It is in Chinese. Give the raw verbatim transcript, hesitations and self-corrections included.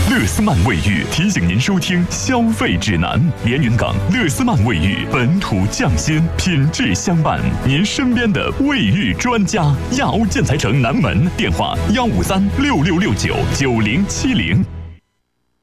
乐思曼卫浴提醒您收听消费指南。连云港乐思曼卫浴，本土匠心，品质相伴，您身边的卫浴专家。亚欧建材城南门电话：幺五三六六六九九零七零。